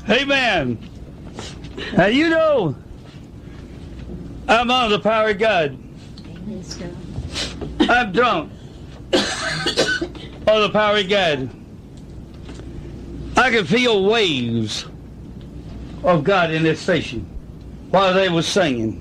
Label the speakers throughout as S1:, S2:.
S1: Amen. Now you know, I'm under the power of God. I'm drunk under the power of God. I can feel waves of God in this station while they were singing.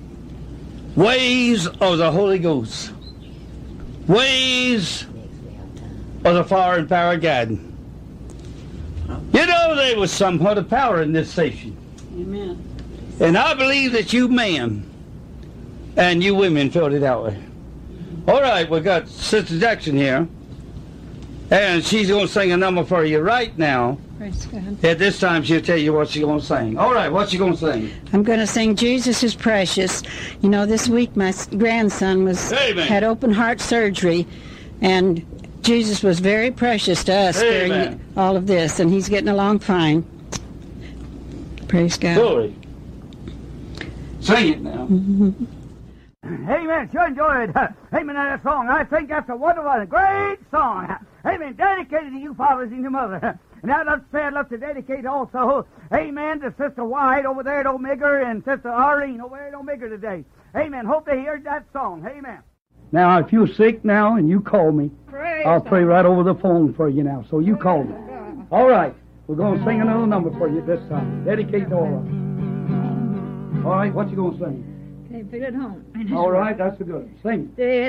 S1: Waves of the Holy Ghost. Waves of the fire and power of God. You know, there was some other power in this station.
S2: Amen.
S1: And I believe that you men and you women felt it that way. All right, we got Sister Jackson here. And she's going to sing a number for you right now.
S2: Praise God.
S1: At this time, she'll tell you what she's going to sing. All right, what's she going to sing?
S2: I'm going to sing Jesus is Precious. You know, this week my grandson had open heart surgery, and Jesus was very precious to us during all of this, and he's getting along fine. Praise God.
S1: Glory. Sing it now.
S2: Mm-hmm.
S3: Amen. Sure enjoyed. Amen. That song. I think that's a wonderful and great song. Amen. Dedicated to you fathers and your mother. And I'd love to dedicate also, amen, to Sister White over there at Omega and Sister Irene over there at Omega today. Amen. Hope they heard that song. Amen.
S1: Now, if you're sick now and you call me, I'll pray right over the phone for you now. So you call me. All right. We're going to sing another number for you this time. Dedicate to all of us. All right. What you going to sing?
S2: Okay, put it home.
S1: All right. That's good. Sing it.